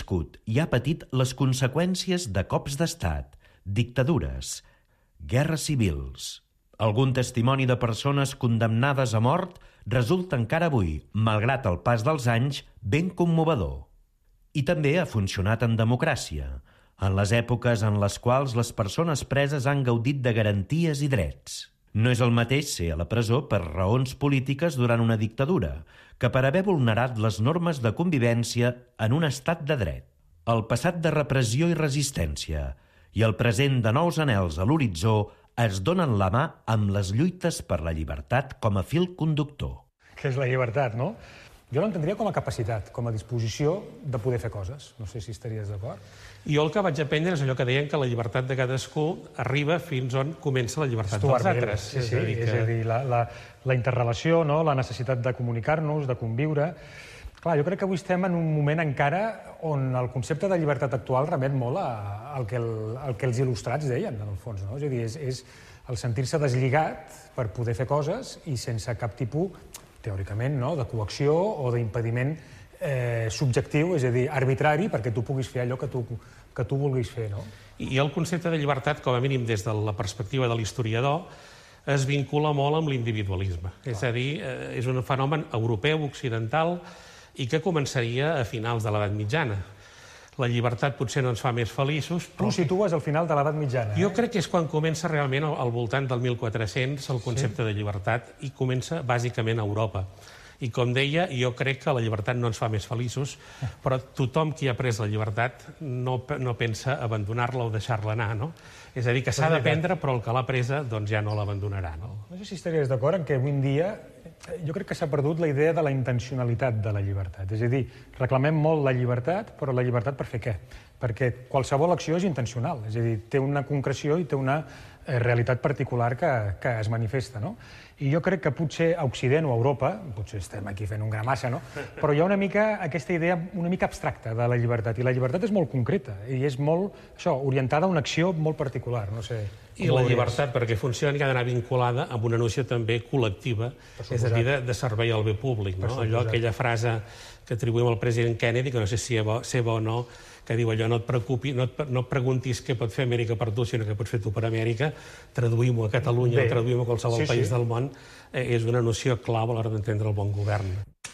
viscut i ha patit les conseqüències de cops d'estat, dictadures, guerres civils. Algun testimoni de persones condemnades a mort resulta encara avui, malgrat el pas dels anys, ben commovedor. I també ha funcionat en democràcia, en les èpoques en les quals les persones preses han gaudit de garanties i drets. No és el mateix ser a la presó per raons polítiques durant una dictadura que per haver vulnerat les normes de convivència en un estat de dret. El passat de repressió i resistència i el present de nous anhels a l'horitzó es donen la mà amb les lluites per la llibertat com a fil conductor. Què és la llibertat, no? Jo l'entendria com a capacitat, com a disposició de poder fer coses. No sé si estaries d'acord. Jo el que vaig aprendre és allò que deien que la llibertat de cadascú arriba fins on comença la llibertat dels altres. Sí, és a dir, la interrelació, la necessitat de comunicar-nos, de conviure. Clar, jo crec que avui estem en un moment encara on el concepte de llibertat actual remet molt al que els il·lustrats deien, en el fons. És a dir, és el sentir-se deslligat per poder fer coses i sense cap tipus, teòricament, de coacció o d'impediment subjectiu, és a dir, arbitrari, perquè tu puguis fer allò que tu vulguis fer. I el concepte de llibertat, com a mínim des de la perspectiva de l'historiador, es vincula molt amb l'individualisme. És a dir, és un fenomen europeu, occidental, i que començaria a finals de l'edat mitjana. La llibertat potser no ens fa més feliços, però... Tu situes al final de l'edat mitjana. Jo crec que és quan comença realment al voltant del 1400 el concepte de llibertat i comença bàsicament a Europa. I com deia, jo crec que la llibertat no ens fa més feliços, però tothom qui ha pres la llibertat no pensa abandonar-la o deixar-la anar, no? És a dir, que s'ha de prendre, però el que l'ha presa doncs ja no l'abandonarà. No sé si estaries d'acord en que avui en dia jo crec que s'ha perdut la idea de la intencionalitat de la llibertat. És a dir, reclamem molt la llibertat, però la llibertat per fer què? Perquè qualsevol acció és intencional, és a dir, té una concreció i té una realitat particular que es manifesta, no? I jo crec que potser a Occident o a Europa, potser estem aquí fent un gramassa, no? Però hi ha una mica aquesta idea una mica abstracta de la llibertat, i la llibertat és molt concreta, i és molt, això, orientada a una acció molt particular, no sé... I la llibertat, perquè funcioni, ha d'anar vinculada amb una noció també col·lectiva, és a dir, de servei al bé públic, no? Allò, aquella frase que atribuïm al president Kennedy, que no sé si és bo o no, que diu allò, no et preocupis, no et preguntis què pot fer Amèrica per tu, sinó què pots fer tu per Amèrica, traduïm-ho a Catalunya o traduïm-ho a qualsevol país del món, és una noció clau a l'hora d'entendre el bon govern.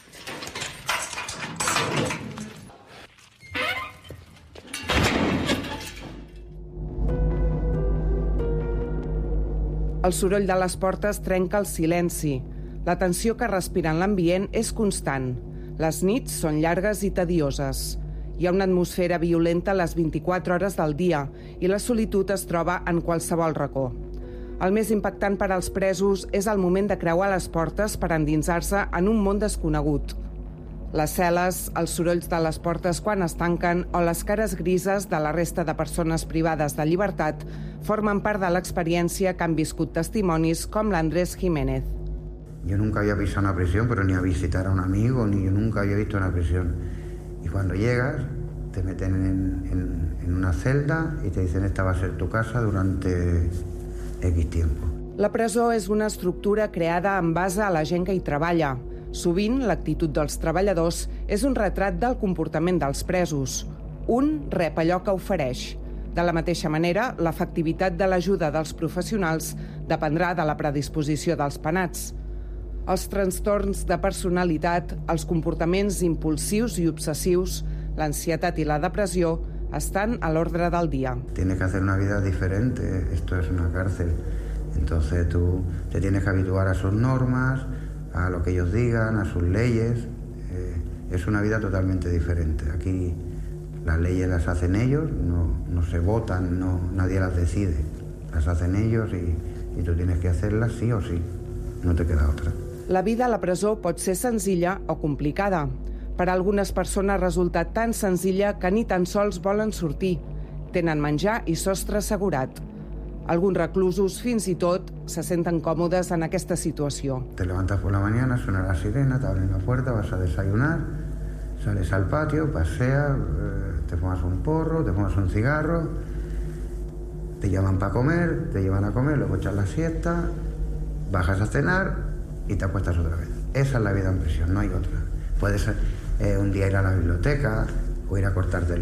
El soroll de les portes trenca el silenci. La tensió que respira en l'ambient és constant. Les nits són llargues i tedioses. Hi ha una atmosfera violenta a les 24 hores del dia i la solitud es troba en qualsevol racó. El més impactant per als presos és el moment de creuar les portes per endinsar-se en un món desconegut. Les cel·les, els sorolls de les portes quan es tanquen o les cares grises de la resta de persones privades de llibertat formen part de l'experiència que han viscut testimonis com l'Andrés Jiménez. Yo nunca había pisado una prisión, pero ni a visitar a un amigo, ni yo nunca había visto una prisión. Y cuando llegas, te meten en una celda y te dicen esta va a ser tu casa durante X tiempo. La presó és una estructura creada en base a la gent que hi treballa. Sovint, l'actitud dels treballadors és un retrat del comportament dels presos. Un rep allò que ofereix. De la mateixa manera, l'efectivitat de l'ajuda dels professionals dependrà de la predisposició dels penats. Els trastorns de personalitat, els comportaments impulsius i obsessius, l'ansietat i la depressió estan a l'ordre del dia. Tienes que hacer una vida diferente, esto es una cárcel. Entonces tú te tienes que habituar a sus normas, a lo que ellos digan, a sus leyes. Es una vida totalmente diferente. Aquí las leyes las hacen ellos, no se votan, nadie las decide. Las hacen ellos y tú tienes que hacerlas sí o sí, no te queda otra. La vida a la presó pot ser senzilla o complicada. Per a algunes persones resulta tan senzilla que ni tan sols volen sortir. Tenen menjar i sostre assegurat. Alguns reclusos, fins i tot, se senten còmodes en aquesta situació. Te levantas por la mañana, suena la sirena, te abren la puerta, vas a desayunar, sales al patio, paseas, te fumas un porro, te fumas un cigarro, te llaman para comer, te llevan a comer, luego echas la siesta, bajas a cenar y te acuestas otra vez. Esa es la vida en prisión, no hay otra. Puedes un día ir a la biblioteca o ir a cortarte el